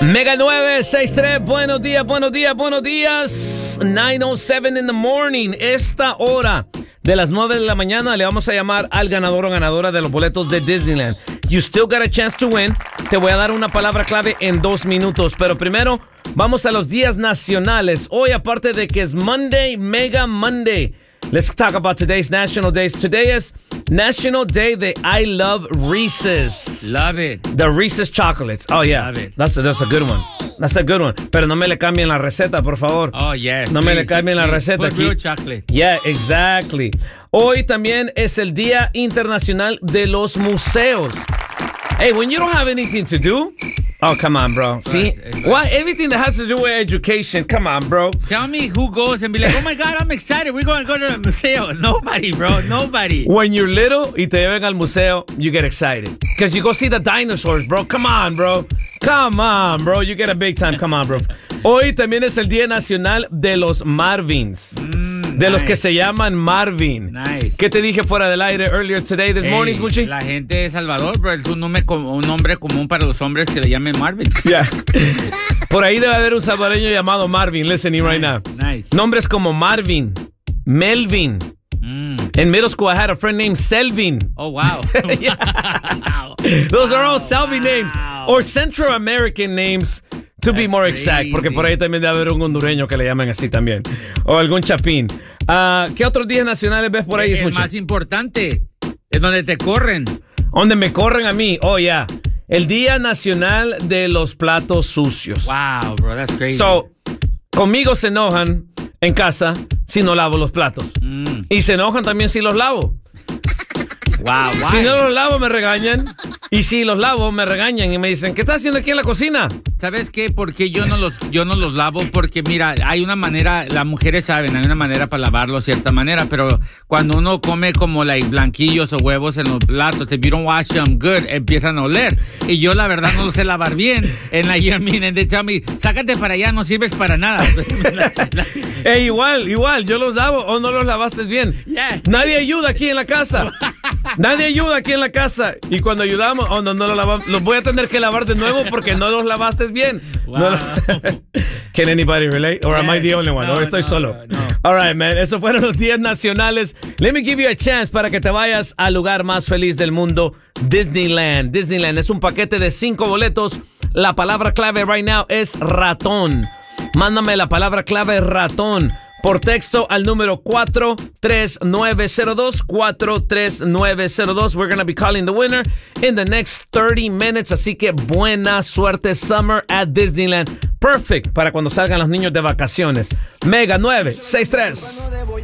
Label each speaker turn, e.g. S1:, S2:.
S1: Mega 963, buenos días, buenos días, buenos días. 9:07 in the morning. Esta hora de las 9 de la mañana le vamos a llamar al ganador o ganadora de los boletos de Disneyland. You still got a chance to win. Te voy a dar una palabra clave en 2 minutos. Pero primero, vamos a los días nacionales. Hoy, aparte de que es Monday, Mega Monday. Let's talk about today's national days. Today is National Day de I Love Reese's.
S2: Love it.
S1: The Reese's Chocolates. Oh, yeah.
S2: Love it.
S1: That's a good one. That's a good one. Pero no me le cambien la receta, por favor.
S2: Oh, yes.
S1: No me le cambien la receta
S2: Put
S1: aquí.
S2: real chocolate.
S1: Yeah, exactly. Hoy también es el Día Internacional de los Museos. Hey, when you don't have anything to do, oh, come on, bro. See?
S2: Right.
S1: Why? Everything that has to do with education, come on, bro.
S2: Tell me who goes and be like, oh my God, I'm excited. We're going to go to the museo. Nobody, bro. Nobody.
S1: When you're little y te llevan al museo, you get excited. Because you go see the dinosaurs, bro. Come on, bro. Come on, bro. You get a big time. Come on, bro. Hoy también es el Día Nacional de los Marvins. De los que se llaman Marvin.
S2: Nice.
S1: ¿Qué te dije fuera del aire earlier today, this morning, Smoochie?
S2: La gente de Salvador, bro, es un nombre común para los hombres que le llamen Marvin.
S1: Yeah. Por ahí debe haber un salvadoreño llamado Marvin, listening right now.
S2: Nice.
S1: Nombres como Marvin, Melvin. In middle school, I had a friend named Selvin.
S2: Oh, wow.
S1: Those are all Salvi names. Or Central American names, to be more exact. Porque por ahí también debe haber un hondureño que le llaman así también. O algún chapín. ¿Qué otros días nacionales ves por ahí?
S2: El más importante es donde te corren.
S1: Donde me corren a mí. Oh, yeah. El Día Nacional de los Platos Sucios.
S2: Wow, bro, that's crazy.
S1: So, conmigo se enojan en casa si no lavo los platos. Y se enojan también si los lavo.
S2: Wow, why?
S1: Si no los lavo me regañan. Y si los lavo me regañan y me dicen, ¿qué estás haciendo aquí en la cocina?
S2: ¿Sabes qué? Porque yo no los lavo porque mira, hay una manera, las mujeres saben, hay una manera para lavarlo cierta manera, pero cuando uno come como blanquillos o huevos en los platos, if you don't wash them good, empiezan a oler. Y yo la verdad no lo sé lavar bien. And they tell me, sácate para allá, no sirves para nada.
S1: Igual, yo los lavo o no los lavaste bien.
S2: Yeah.
S1: Nadie ayuda aquí en la casa. Nadie ayuda aquí en la casa. Y cuando ayudamos, no los lavamos, los voy a tener que lavar de nuevo porque no los lavaste bien.
S2: Wow.
S1: No Can anybody relate? Or am I the only one?
S2: No,
S1: ¿O estoy solo?
S2: No.
S1: All right, man. Esos fueron los días nacionales. Let me give you a chance para que te vayas al lugar más feliz del mundo, Disneyland. Disneyland es un paquete de 5 boletos. La palabra clave right now es ratón. Mándame la palabra clave ratón por texto al número 43902, 43902. We're going to be calling the winner in the next 30 minutes. Así que buena suerte, Summer at Disneyland. Perfect para cuando salgan los niños de vacaciones. Mega 963.